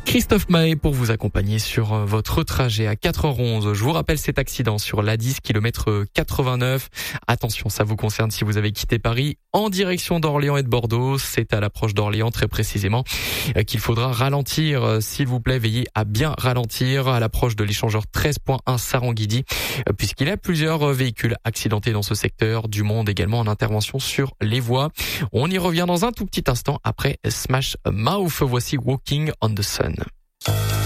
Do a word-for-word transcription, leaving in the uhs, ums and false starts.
Christophe Mahé pour vous accompagner sur votre trajet à quatre heures onze. Je vous rappelle cet accident sur l'A dix, kilomètre quatre-vingt-neuf. Attention, ça vous concerne si vous avez quitté Paris en direction d'Orléans et de Bordeaux. C'est à l'approche d'Orléans très précisément qu'il faudra ralentir. S'il vous plaît, veillez à bien ralentir à l'approche de l'échangeur treize point un Saranguidi, puisqu'il y a plusieurs véhicules accidentés dans ce secteur. Du monde également en intervention sur les voies. On y revient dans un tout petit instant après Smash Mouth. Voici Walking on the Sun.